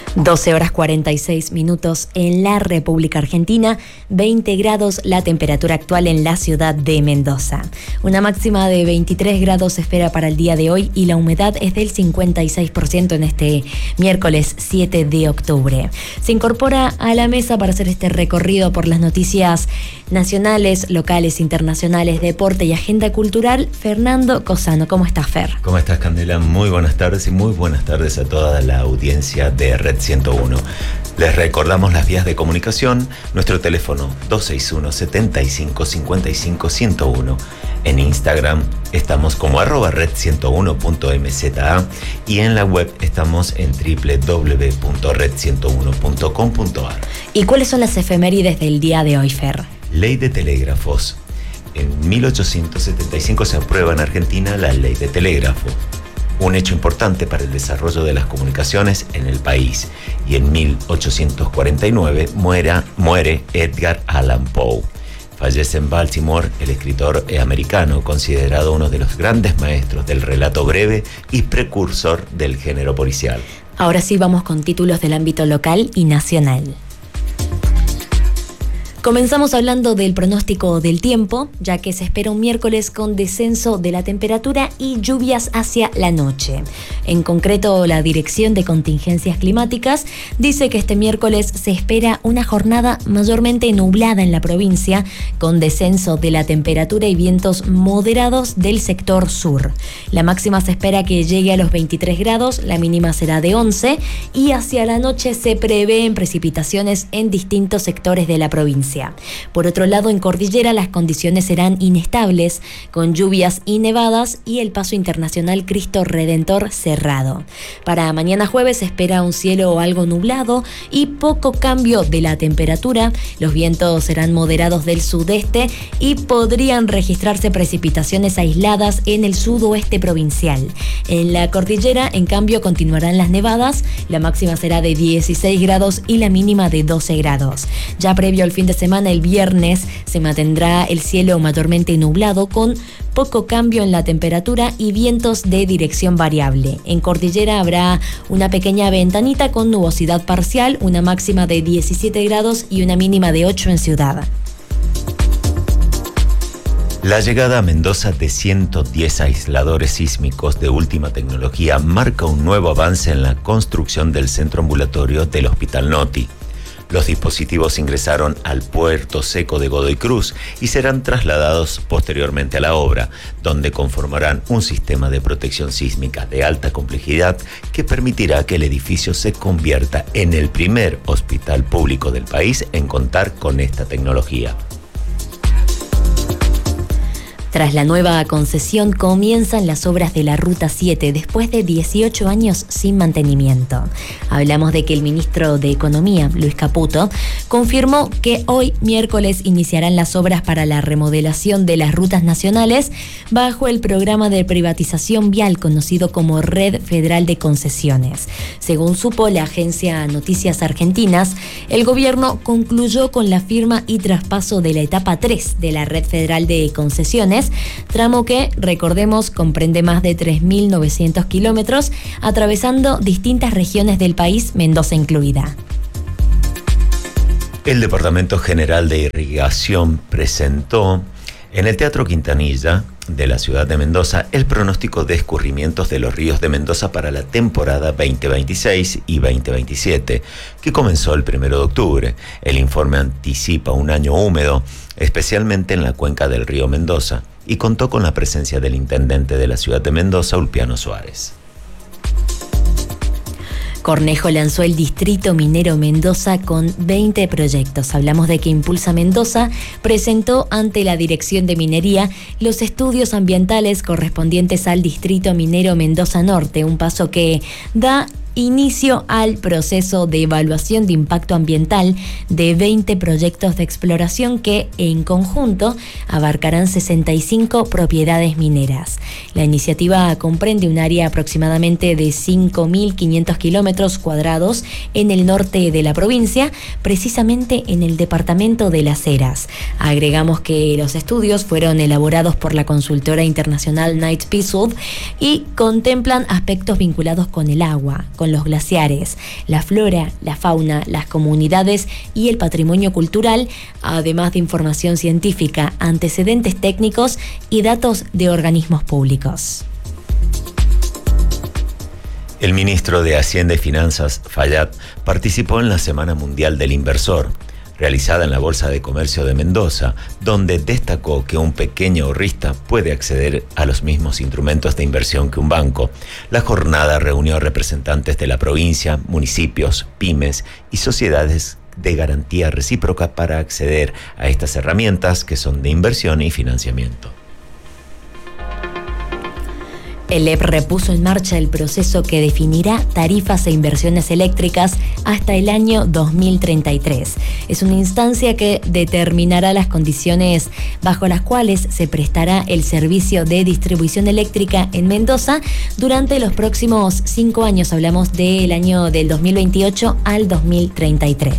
12 horas 46 minutos en la República Argentina, 20 grados la temperatura actual en la ciudad de Mendoza. Una máxima de 23 grados se espera para el día de hoy y la humedad es del 56% en este miércoles 7 de octubre. Se incorpora a la mesa para hacer este recorrido por las noticias nacionales, locales, internacionales, deporte y agenda cultural, Fernando Cosano. ¿Cómo estás, Fer? ¿Cómo estás, Candela? Muy buenas tardes y muy buenas tardes a toda la audiencia de Red 101. Les recordamos las vías de comunicación, nuestro teléfono 261-7555-101. En Instagram estamos como @red101.mza y en la web estamos en www.red101.com.ar. ¿Y cuáles son las efemérides del día de hoy, Fer? Ley de telégrafos. En 1875 se aprueba en Argentina la Ley de Telégrafo, un hecho importante para el desarrollo de las comunicaciones en el país. Y en 1849 muere Edgar Allan Poe. Fallece en Baltimore el escritor americano, considerado uno de los grandes maestros del relato breve y precursor del género policial. Ahora sí vamos con títulos del ámbito local y nacional. Comenzamos hablando del pronóstico del tiempo, ya que se espera un miércoles con descenso de la temperatura y lluvias hacia la noche. En concreto, la Dirección de Contingencias Climáticas dice que este miércoles se espera una jornada mayormente nublada en la provincia, con descenso de la temperatura y vientos moderados del sector sur. La máxima se espera que llegue a los 23 grados, la mínima será de 11 y hacia la noche se prevén precipitaciones en distintos sectores de la provincia. Por otro lado, en Cordillera las condiciones serán inestables, con lluvias y nevadas y el paso internacional Cristo Redentor cerrado. Para mañana jueves se espera un cielo algo nublado y poco cambio de la temperatura. Los vientos serán moderados del sudeste y podrían registrarse precipitaciones aisladas en el sudoeste provincial. En la Cordillera, en cambio, continuarán las nevadas. La máxima será de 16 grados y la mínima de 12 grados. Ya previo al fin de semana, el viernes, se mantendrá el cielo mayormente nublado con poco cambio en la temperatura y vientos de dirección variable. En Cordillera habrá una pequeña ventanita con nubosidad parcial, una máxima de 17 grados y una mínima de 8 en Ciudad. La llegada a Mendoza de 110 aisladores sísmicos de última tecnología marca un nuevo avance en la construcción del centro ambulatorio del Hospital Noti. Los dispositivos ingresaron al puerto seco de Godoy Cruz y serán trasladados posteriormente a la obra, donde conformarán un sistema de protección sísmica de alta complejidad que permitirá que el edificio se convierta en el primer hospital público del país en contar con esta tecnología. Tras la nueva concesión comienzan las obras de la Ruta 7 después de 18 años sin mantenimiento. Hablamos de que el ministro de Economía, Luis Caputo, confirmó que hoy miércoles iniciarán las obras para la remodelación de las rutas nacionales bajo el programa de privatización vial conocido como Red Federal de Concesiones. Según supo la agencia Noticias Argentinas, el gobierno concluyó con la firma y traspaso de la etapa 3 de la Red Federal de Concesiones, tramo que, recordemos, comprende más de 3.900 kilómetros, atravesando distintas regiones del país, Mendoza incluida. El Departamento General de Irrigación presentó en el Teatro Quintanilla de la ciudad de Mendoza el pronóstico de escurrimientos de los ríos de Mendoza para la temporada 2026 y 2027, que comenzó el 1 de octubre. El informe anticipa un año húmedo, especialmente en la cuenca del río Mendoza, y contó con la presencia del intendente de la ciudad de Mendoza, Ulpiano Suárez. Cornejo lanzó el Distrito Minero Mendoza con 20 proyectos. Hablamos de que Impulsa Mendoza presentó ante la Dirección de Minería los estudios ambientales correspondientes al Distrito Minero Mendoza Norte, un paso que da inicio al proceso de evaluación de impacto ambiental de 20 proyectos de exploración que, en conjunto, abarcarán 65 propiedades mineras. La iniciativa comprende un área aproximadamente de 5.500 kilómetros cuadrados en el norte de la provincia, precisamente en el departamento de Las Heras. Agregamos que los estudios fueron elaborados por la consultora internacional Knight Piésold y contemplan aspectos vinculados con el agua, con los glaciares, la flora, la fauna, las comunidades y el patrimonio cultural, además de información científica, antecedentes técnicos y datos de organismos públicos. El ministro de Hacienda y Finanzas, Fayad, participó en la Semana Mundial del Inversor, realizada en la Bolsa de Comercio de Mendoza, donde destacó que un pequeño ahorrista puede acceder a los mismos instrumentos de inversión que un banco. La jornada reunió a representantes de la provincia, municipios, pymes y sociedades de garantía recíproca para acceder a estas herramientas que son de inversión y financiamiento. El EP repuso en marcha el proceso que definirá tarifas e inversiones eléctricas hasta el año 2033. Es una instancia que determinará las condiciones bajo las cuales se prestará el servicio de distribución eléctrica en Mendoza durante los próximos 5 años. Hablamos del año del 2028 al 2033.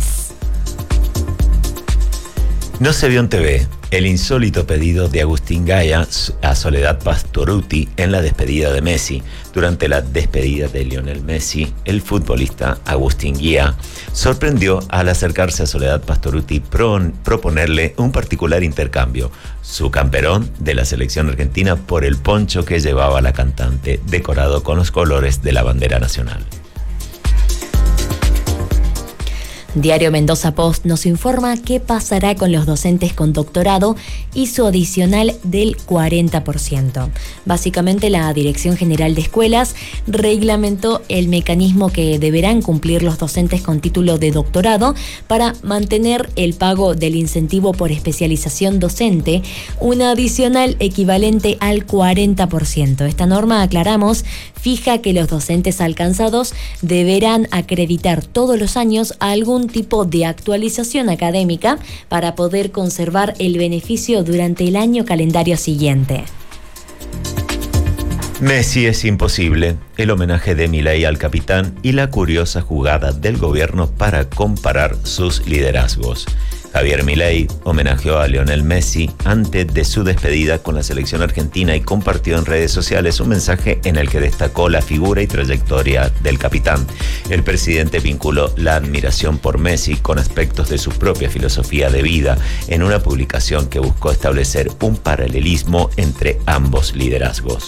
No se vio en TV el insólito pedido de Agustín Gaya a Soledad Pastorutti en la despedida de Messi. Durante la despedida de Lionel Messi, el futbolista Agustín Guía sorprendió al acercarse a Soledad Pastorutti proponerle un particular intercambio, su camperón de la selección argentina por el poncho que llevaba la cantante, decorado con los colores de la bandera nacional. Diario Mendoza Post nos informa qué pasará con los docentes con doctorado y su adicional del 40%. Básicamente, la Dirección General de Escuelas reglamentó el mecanismo que deberán cumplir los docentes con título de doctorado para mantener el pago del incentivo por especialización docente, una adicional equivalente al 40%. Esta norma, aclaramos, fija que los docentes alcanzados deberán acreditar todos los años algún tipo de actualización académica para poder conservar el beneficio durante el año calendario siguiente. Messi es imposible, el homenaje de Milei al capitán y la curiosa jugada del gobierno para comparar sus liderazgos. Javier Milei homenajeó a Lionel Messi antes de su despedida con la selección argentina y compartió en redes sociales un mensaje en el que destacó la figura y trayectoria del capitán. El presidente vinculó la admiración por Messi con aspectos de su propia filosofía de vida en una publicación que buscó establecer un paralelismo entre ambos liderazgos.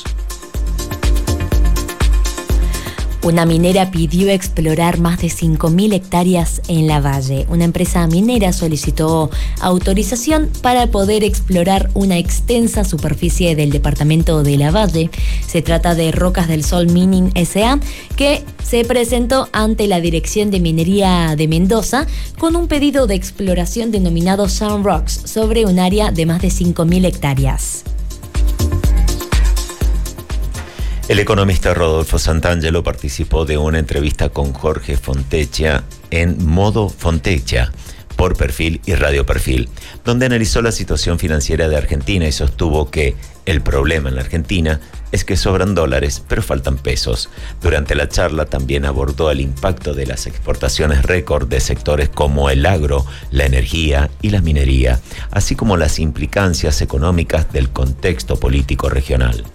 Una minera pidió explorar más de 5.000 hectáreas en Lavalle. Una empresa minera solicitó autorización para poder explorar una extensa superficie del departamento de Lavalle. Se trata de Rocas del Sol Mining S.A., que se presentó ante la Dirección de Minería de Mendoza con un pedido de exploración denominado Sun Rocks sobre un área de más de 5.000 hectáreas. El economista Rodolfo Santangelo participó de una entrevista con Jorge Fontecchia en Modo Fontecchia por Perfil y Radio Perfil, donde analizó la situación financiera de Argentina y sostuvo que el problema en la Argentina es que sobran dólares, pero faltan pesos. Durante la charla también abordó el impacto de las exportaciones récord de sectores como el agro, la energía y la minería, así como las implicancias económicas del contexto político regional.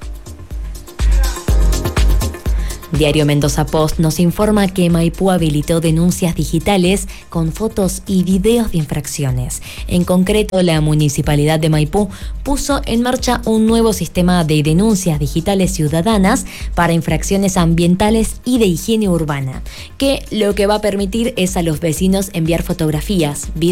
Diario Mendoza Post nos informa que Maipú habilitó denuncias digitales con fotos y videos de infracciones. En concreto, la Municipalidad de Maipú puso en marcha un nuevo sistema de denuncias digitales ciudadanas para infracciones ambientales y de higiene urbana, que lo que va a permitir es a los vecinos enviar fotografías, videos